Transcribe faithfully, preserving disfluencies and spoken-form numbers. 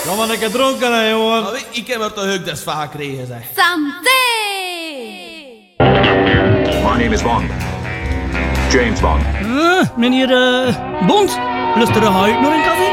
Kom maar een keer dronken, hè, jongen. Nou, ik heb er toch ook des vaak gekregen, zeg. Santé! My name is Bond. James Bond. Uh, meneer uh, Bond, lust er een huid nog een café?